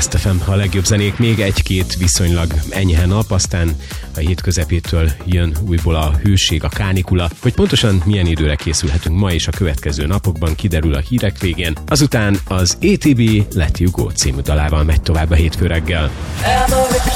Last FM, a legjobb zenék, még egy-két viszonylag enyhe nap, aztán a hét közepétől jön újból a hőség, a kánikula. Hogy pontosan milyen időre készülhetünk ma és a következő napokban, kiderül a hírek végén. Azután az ATB Let You Go című dalával megy tovább a hétfő reggel.